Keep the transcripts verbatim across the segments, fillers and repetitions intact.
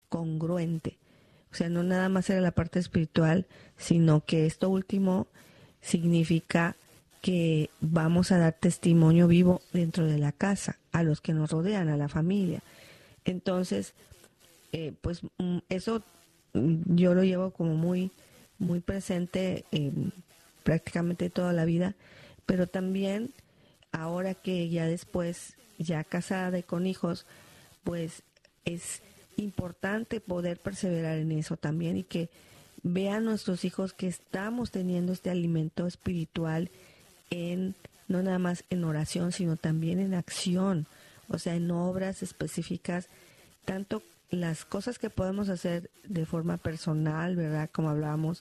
congruente. O sea, no nada más era la parte espiritual, sino que esto último significa que vamos a dar testimonio vivo dentro de la casa, a los que nos rodean, a la familia. Entonces, eh, pues mm, eso mm, yo lo llevo como muy, muy presente eh, prácticamente toda la vida, pero también ahora que ya después, ya casada y con hijos, pues es importante poder perseverar en eso también y que vean nuestros hijos que estamos teniendo este alimento espiritual en no nada más en oración, sino también en acción, o sea, en obras específicas, tanto las cosas que podemos hacer de forma personal, ¿verdad? Como hablábamos,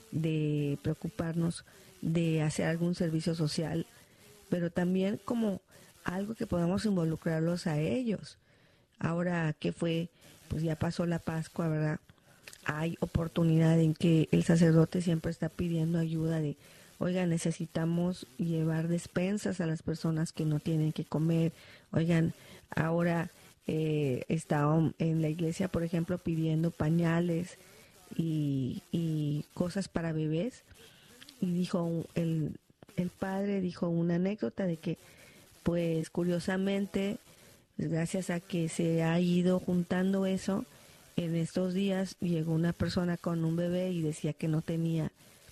de preocuparnos de hacer algún servicio social, pero también como algo que podamos involucrarlos a ellos. Ahora que fue, pues ya pasó la Pascua, ¿verdad? Hay oportunidad en que el sacerdote siempre está pidiendo ayuda de, oigan, necesitamos llevar despensas a las personas que no tienen que comer. Oigan, ahora eh, está en la iglesia, por ejemplo, pidiendo pañales y, y cosas para bebés. Y dijo, el, el padre dijo una anécdota de que, pues curiosamente, gracias a que se ha ido juntando eso, en estos días llegó una persona con un bebé y decía que no tenía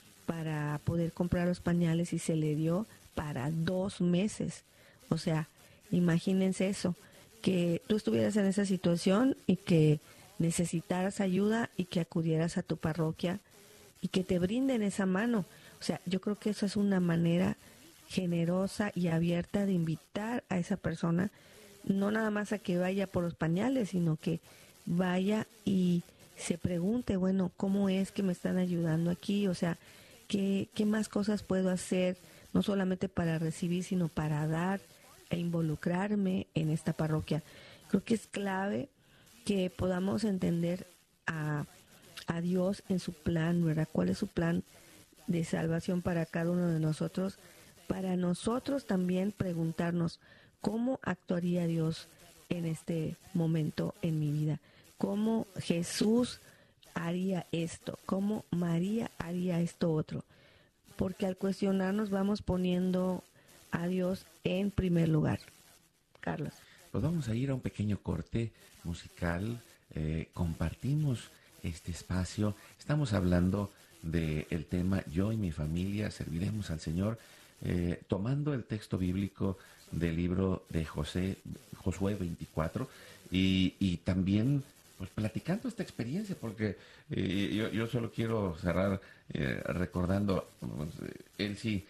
para poder comprar los pañales y se le dio para dos meses. O sea, imagínense eso, que tú estuvieras en esa situación y que necesitaras ayuda y que acudieras a tu parroquia y que te brinden esa mano. O sea, yo creo que eso es una manera generosa y abierta de invitar a esa persona, no nada más a que vaya por los pañales, sino que vaya y se pregunte, bueno, ¿cómo es que me están ayudando aquí? O sea, ¿qué, qué más cosas puedo hacer? No solamente para recibir, sino para dar e involucrarme en esta parroquia. Creo que es clave que podamos entender a, a Dios en su plan, ¿verdad? ¿Cuál es su plan de salvación para cada uno de nosotros? Para nosotros también preguntarnos, ¿cómo actuaría Dios en este momento en mi vida? ¿Cómo Jesús haría esto? ¿Cómo María haría esto otro? Porque al cuestionarnos vamos poniendo a Dios en primer lugar. Carlos. Pues vamos a ir a un pequeño corte musical. Eh, compartimos este espacio. Estamos hablando del tema Yo y mi familia serviremos al Señor, eh, tomando el texto bíblico del libro de José, Josué veinticuatro, y, y también pues platicando esta experiencia, porque eh, yo, yo solo quiero cerrar eh, recordando, pues, él sí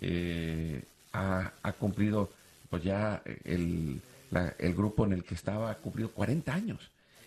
eh, ha, ha cumplido, pues ya el, la, el grupo en el que estaba ha cumplido cuarenta años,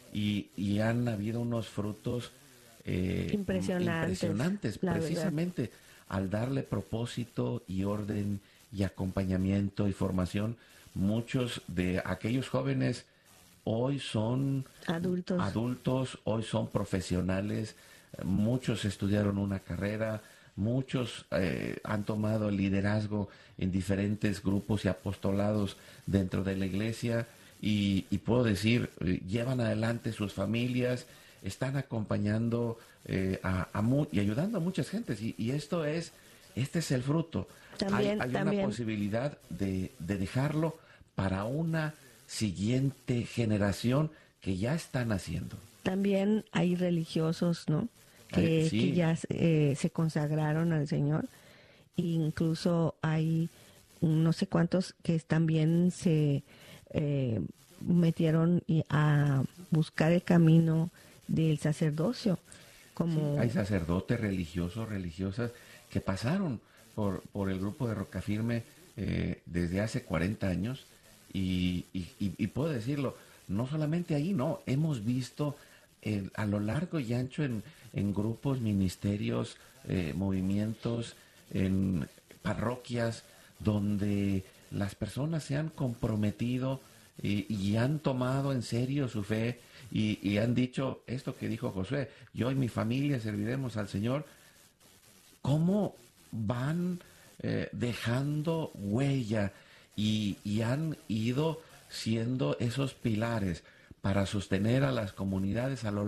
y, y han habido unos frutos eh, impresionantes, impresionantes precisamente verdad. Al darle propósito y orden y acompañamiento y formación. Muchos de aquellos jóvenes hoy son adultos, adultos hoy son profesionales, muchos estudiaron una carrera, muchos eh, han tomado el liderazgo en diferentes grupos y apostolados dentro de la iglesia, y, y puedo decir, eh, llevan adelante sus familias, están acompañando eh, a, a mu- y ayudando a muchas gentes, y, y esto es, este es el fruto. También, hay hay también. una posibilidad de, de dejarlo para una siguiente generación que ya están haciendo. También hay religiosos, ¿no? Que, Ay, sí. que ya eh, se consagraron al Señor. E incluso hay no sé cuántos que también se eh, metieron a buscar el camino del sacerdocio. Como... Sí, hay sacerdotes religiosos, religiosas que pasaron por, por el grupo de Rocafirme eh, desde hace cuarenta años, y, y, y, y puedo decirlo, no solamente ahí, no, hemos visto eh, a lo largo y ancho en, en grupos, ministerios, eh, movimientos, en parroquias, donde las personas se han comprometido y, y han tomado en serio su fe, y, y han dicho esto que dijo Josué: yo y mi familia serviremos al Señor. ¿Cómo van eh, dejando huella y, y han ido siendo esos pilares para sostener a las comunidades a lo